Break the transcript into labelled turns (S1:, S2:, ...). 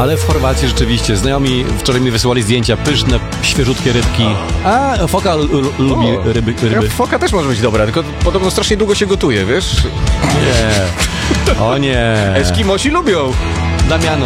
S1: Ale w Chorwacji rzeczywiście, znajomi wczoraj mi wysłali zdjęcia, pyszne, świeżutkie rybki. A foka lubi ryby.
S2: Foka też może być dobra, tylko podobno strasznie długo się gotuje, wiesz?
S1: Nie. O nie.
S2: Eskimosi lubią.
S1: Damiano.